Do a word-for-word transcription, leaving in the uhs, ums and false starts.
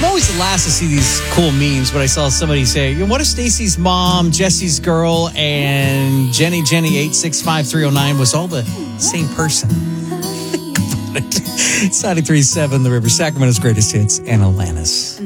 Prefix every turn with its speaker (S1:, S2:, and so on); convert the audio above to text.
S1: I'm always the last to see these cool memes, but I saw somebody say, what if Stacy's mom, Jesse's girl, and Jenny Jenny eight six five three oh nine was all the same person? It's ninety-three point seven The River, Sacramento's greatest hits, and Alanis.